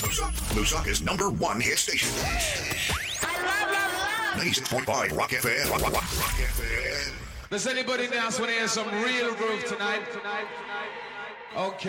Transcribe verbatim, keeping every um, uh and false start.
Lusaka's number one hit station. ninety-six point five Rock F M. Rock, rock, rock, rock F M. Does anybody else want to hear some real groove tonight? Okay.